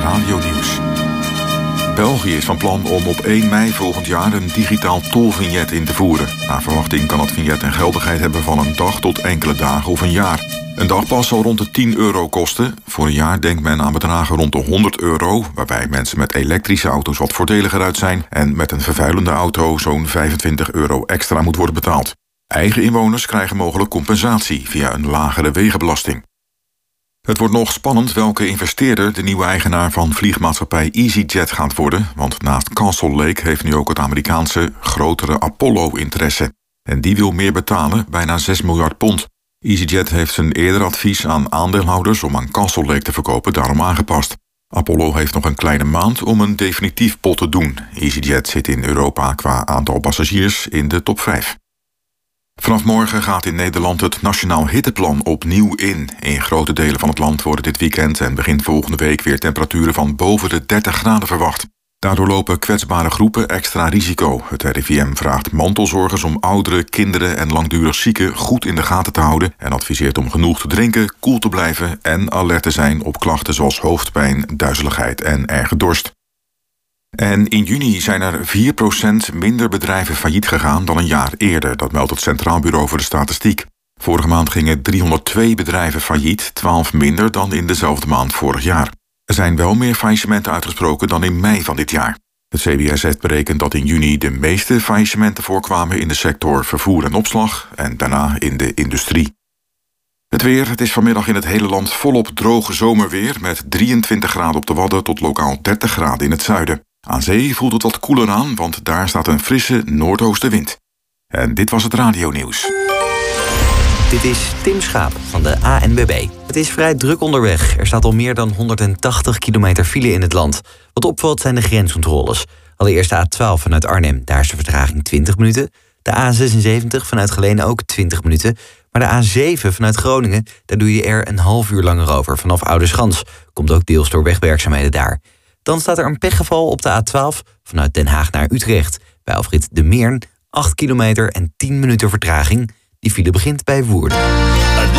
radionieuws. België is van plan om op 1 mei volgend jaar een digitaal tolvignet in te voeren. Naar verwachting kan het vignet een geldigheid hebben van een dag tot enkele dagen of een jaar. Een dagpas zal rond de €10 kosten. Voor een jaar denkt men aan bedragen rond de €100... waarbij mensen met elektrische auto's wat voordeliger uit zijn en met een vervuilende auto zo'n €25 extra moet worden betaald. Eigen inwoners krijgen mogelijk compensatie via een lagere wegenbelasting. Het wordt nog spannend welke investeerder de nieuwe eigenaar van vliegmaatschappij EasyJet gaat worden, want naast Castle Lake heeft nu ook het Amerikaanse grotere Apollo interesse. En die wil meer betalen, bijna £6 miljard. EasyJet heeft zijn eerder advies aan aandeelhouders om aan Castle Lake te verkopen daarom aangepast. Apollo heeft nog een kleine maand om een definitief bod te doen. EasyJet zit in Europa qua aantal passagiers in de top 5. Vanaf morgen gaat in Nederland het Nationaal Hitteplan opnieuw in. In grote delen van het land worden dit weekend en begin volgende week weer temperaturen van boven de 30 graden verwacht. Daardoor lopen kwetsbare groepen extra risico. Het RIVM vraagt mantelzorgers om ouderen, kinderen en langdurig zieken goed in de gaten te houden en adviseert om genoeg te drinken, koel te blijven en alert te zijn op klachten zoals hoofdpijn, duizeligheid en erge dorst. En in juni zijn er 4% minder bedrijven failliet gegaan dan een jaar eerder. Dat meldt het Centraal Bureau voor de Statistiek. Vorige maand gingen 302 bedrijven failliet, 12 minder dan in dezelfde maand vorig jaar. Er zijn wel meer faillissementen uitgesproken dan in mei van dit jaar. Het CBS berekent dat in juni de meeste faillissementen voorkwamen in de sector vervoer en opslag en daarna in de industrie. Het weer, het is vanmiddag in het hele land volop droge zomerweer met 23 graden op de Wadden tot lokaal 30 graden in het zuiden. Aan zee voelt het wat koeler aan, want daar staat een frisse noordoostenwind. En dit was het radionieuws. Dit is Tim Schaap van de ANWB. Het is vrij druk onderweg. Er staat al meer dan 180 kilometer file in het land. Wat opvalt zijn de grenscontroles. Allereerst de A12 vanuit Arnhem, daar is de vertraging 20 minuten. De A76 vanuit Geleen ook 20 minuten. Maar de A7 vanuit Groningen, daar doe je er een half uur langer over. Vanaf Oudeschans komt ook deels door wegwerkzaamheden daar. Dan staat er een pechgeval op de A12 vanuit Den Haag naar Utrecht. Bij afrit De Meern, 8 kilometer en 10 minuten vertraging. Die file begint bij Woerden.